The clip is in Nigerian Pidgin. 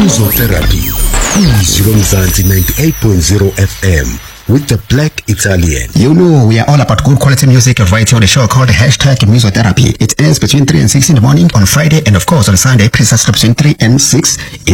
Musotherapy is Mzansi 98.0 FM with the Black Italian. You know, we are all about good quality music right here on the show called #Musotherapy. It airs between 3 and 6 in the morning on Friday and of course on Sunday, precisely between 3 and 6 in